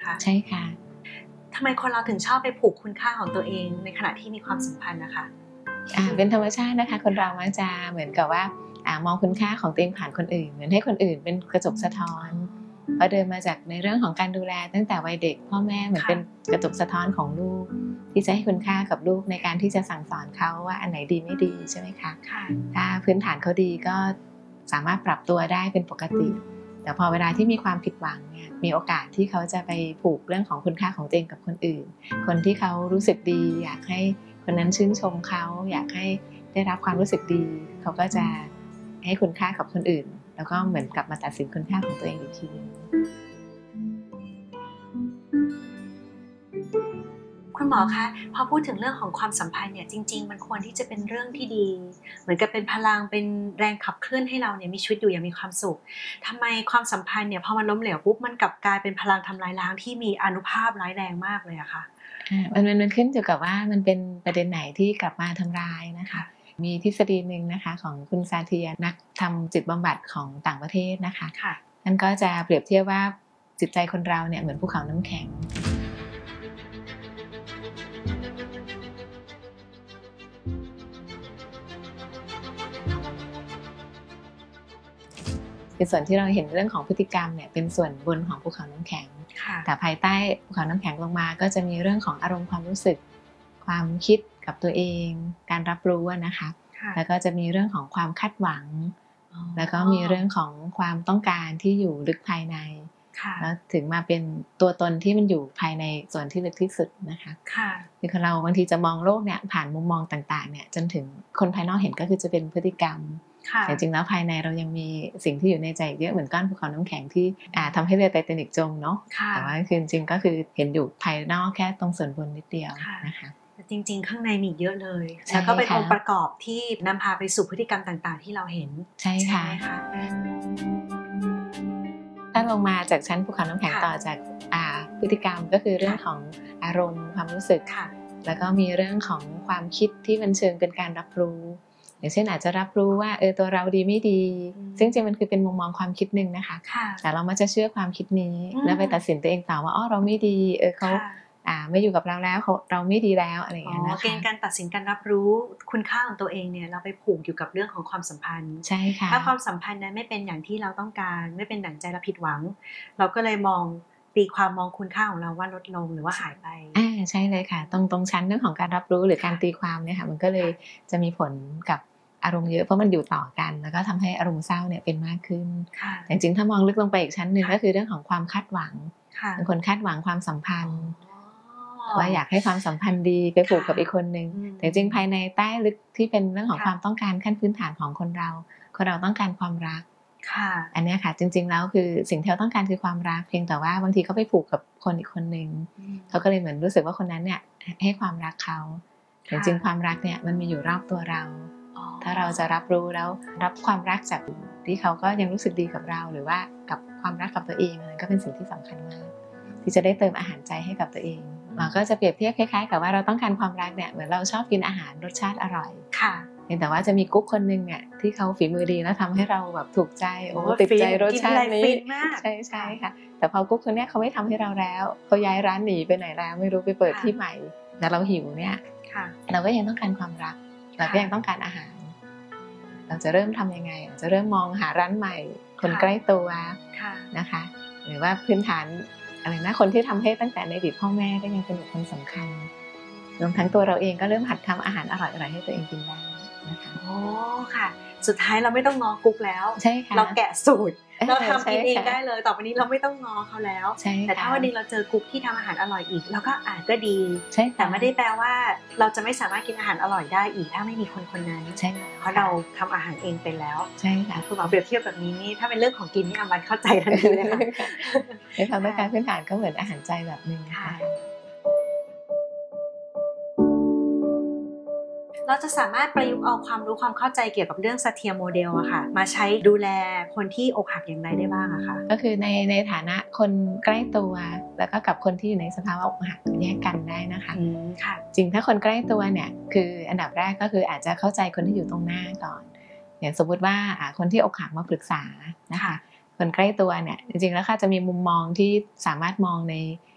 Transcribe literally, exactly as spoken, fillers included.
คะใช่ค่ะทำไมคนเราถึงชอบไปผูกคุณค่าของตัวเองในขณะที่มีความสัมพันธ์นะคะอ่าเป็นธรรมชาตินะคะคนเรามักจะเหมือนกับว่าอ่ามองคุณค่าของตัวเองผ่านคนอื่นเหมือนให้คนอื่นเป็นกระจกสะท้อนพอเดินมาจากในเรื่องของการดูแลตั้งแต่วัยเด็กพ่อแม่เหมือนเป็นกระจกสะท้อนของลูกที่จะให้คุณค่ากับลูกในการที่จะสั่งสอนเขาว่าอันไหนดีไม่ดีใช่ไหมคะถ้าพื้นฐานเขาดีก็สามารถปรับตัวได้เป็นปกติแต่พอเวลาที่มีความผิดหวังเนี่ยมีโอกาสที่เขาจะไปผูกเรื่องของคุณค่าของตัวเองกับคนอื่นคนที่เขารู้สึกดีอยากให้คนนั้นชื่นชมเขาอยากให้ได้รับความรู้สึกดีเขาก็จะให้คุณค่ากับคนอื่นแล้วก็เหมือนกลับมาตัดสินคุณค่าของตัวเองอีกทีนึงคุณหมอคะพอพูดถึงเรื่องของความสัมพันธ์เนี่ยจริงๆมันควรที่จะเป็นเรื่องที่ดีเหมือนกับเป็นพลังเป็นแรงขับเคลื่อนให้เราเนี่ยมีชีวิตอยู่อย่างมีความสุขทำไมความสัมพันธ์เนี่ยพอมันล้มเหลวปุ๊บมันกลับกลายเป็นพลังทำลายล้างที่มีอานุภาพร้ายแรงมากเลยอะค่ะมันมันมันขึ้นอยู่กับว่ามันเป็นประเด็นไหนที่กลับมาทำร้ายนะคะมีทฤษฎีหนึ่งนะคะของคุณซาเทียนักทำจิตบำบัดของต่างประเทศนะคะนั่นก็จะเปรียบเทียบว่าจิตใจคนเราเนี่ยเหมือนภูเขาน้ำแข็งในส่วนที่เราเห็นเรื่องของพฤติกรรมเนี่ยเป็นส่วนบนของภูเขาน้ำแข็งแต่ภายใต้ภูเขาน้ำแข็งลงมาก็จะมีเรื่องของอารมณ์ความรู้สึกความคิดกับตัวเองการรับรู้นะคะแล้วก็จะมีเรื่องของความคาดหวังแล้วก็มีเรื่องของความต้องการที่อยู่ลึกภายในแล้วถึงมาเป็นตัวตนที่มันอยู่ภายในส่วนที่ลึกที่สุดนะคะคือคนเราบางทีจะมองโลกเนี่ยผ่านมุมมองต่างๆเนี่ยจนถึงคนภายนอกเห็นก็คือจะเป็นพฤติกรรมแต่จริงแล้วภายในเรายังมีสิ่งที่อยู่ในใจเยอะเหมือนก้อนภูเขาน้ำแข็งที่ทำให้เรือไททานิคจมเนาะแต่ว่าคือจริงๆก็คือเห็นอยู่ภายนอกแค่ตรงส่วนบนนิดเดียวนะคะจริงๆข้างในมีเยอะเลยแล้วก็เป็นองค์ประกอบที่นำพาไปสู่พฤติกรรมต่างๆที่เราเห็นใช่ค่ะถ้าลงมาจากชั้นภูเขาน้ำแข็งต่อจากพฤติกรรมก็คือเรื่องของอารมณ์ความรู้สึกแล้วก็มีเรื่องของความคิดที่มันเชิงเป็นการรับรู้อย่างเช่นอาจจะรับรู้ว่าเออตัวเราดีไม่ดีซึ่งจริงมันคือเป็นมุมมองความคิดหนึ่งนะคะแต่เรามักจะเชื่อความคิดนี้แล้วไปตัดสินตัวเองต่อว่าอ๋อเราไม่ดีเออเขาอ่าไม่อยู่กับเราแล้วเขาเราไม่ดีแล้วอะไรอย่างเงี้ยนะคะเกณฑ์การตัดสินการรับรู้คุณค่าของตัวเองเนี่ยเราไปผูกอยู่กับเรื่องของความสัมพันธ์ใช่ค่ะถ้าความสัมพันธ์นั้นไม่เป็นอย่างที่เราต้องการไม่เป็นดั่งใจเราผิดหวังเราก็เลยมองตีความมองคุณค่าของเราว่าลดลงหรือว่าหายไปอ่าใช่เลยค่ะตรงตรงชั้นเรื่องของการรับรู้หรือการตีความเนี่ยค่ะมันก็เลยจะมีผลกับอารมณ์เยอะเพราะมันอยู่ต่อกันแล้วก็ทำให้อารมณ์เศร้าเนี่ยเป็นมากขึ้นแต่จริงๆถ้ามองลึกลงไปอีกชั้นหนึ่งก็คือเรื่องของความคาดหวังบางคนคาดหวังความสัมพันธ์ว่าอยากให้ความสัมพันธ์ดีไปผูกกับอีกคนนึงแต่จริงภายในใต้ลึกที่เป็นเรื่องของความต้องการขั้นพื้นฐานของคนเราคนเราต้องการความรักอันนี้ค่ะจริงๆแล้วคือสิ่งที่เราต้องการคือความรักเพียงแต่ว่าบางทีเขาไปผูกกับคนอีกคนนึงเขาก็เลยเหมือนรู้สึกว่าคนนั้นเนี่ยให้ความรักเขาแต่จริงความรักเนี่ยมันมีอยู่รอบตัวเราถ้าเราจะรับรู้แล้วรับความรักจากที่เขาก็ยังรู้สึกดีกับเราหรือว่ากับความรักกับตัวเองมันก็เป็นสิ่งที่สำคัญมากที่จะได้เติมอาหารใจให้กับตัวเองเราก็จะเปรียบเทียบคล้ายๆกับว่าเราต้องการความรักเนี่ยเหมือนเราชอบกินอาหารรสชาติอร่อยค่ะแต่ว่าจะมีกุ๊กคนนึงเนี่ยที่เขาฝีมือดีแล้วทำให้เราแบบถูกใจโอ้ติดใจรสชาตินี้ใช่ใช่ค่ะแต่พอกุ๊กคนนี้เขาไม่ทำให้เราแล้วเขาย้ายร้านหนีไปไหนแล้วไม่รู้ไปเปิดที่ใหม่แต่เราหิวเนี่ยเราก็ยังต้องการความรักเราก็ยังต้องการอาหารเราจะเริ่มทำยังไงจะเริ่มมองหาร้านใหม่คนใกล้ตัวนะคะหรือว่าพื้นฐานอะไรนะคนที่ทำให้ตั้งแต่ในอดีตพ่อแม่ก็ยังเป็นบุคคลสำคัญรวมทั้งตัวเราเองก็เริ่มหัดทำอาหารอร่อยๆให้ตัวเองกินได้นะคะโอ้ค่ะสุดท้ายเราไม่ต้องงอกุ๊กแล้วใช่ค่ะเราแกะสูตรเราทำกินเองได้เลยต่อไปนี้เราไม่ต้องงอเขาแล้วแต่ถ้าวันนี้เราเจอกุ๊กที่ทำอาหารอร่อยอีกเราก็อาจก็ดีแต่ไม่ได้แปลว่าเราจะไม่สามารถกินอาหารอร่อยได้อีกถ้าไม่มีคนคนนั้นใช่เพราะเราทำอาหารเองเป็นแล้วใช่ค่ะคุณหมอเปรียบเทียบแบบนี้นี่ถ้าเป็นเรื่องของกินนี่อามันเข้าใจทันทีเลยค่ะในความต้องการพื้นฐานก็เหมือนอาหารใจแบบนึงค่ะเราจะสามารถประยุกต์เอาความรู้ความเข้าใจเกี่ยวกับเรื่องซาเทียโมเดลอะค่ะมาใช้ดูแลคนที่อกหักอย่างไรได้บ้างอะคะก็คือในในฐานะคนใกล้ตัวแล้วก็กับคนที่อยู่ในสภาวะอกหักแยกกันได้นะคะค่ะจริงถ้าคนใกล้ตัวเนี่ยคืออันดับแรกก็คืออาจจะเข้าใจคนที่อยู่ตรงหน้าก่อนอย่างสมมติว่าคนที่อกหักมาปรึกษานะคะคนใกล้ตัวเนี่ยจริงๆแล้วค่ะจะมีมุมมองที่สามารถมองใน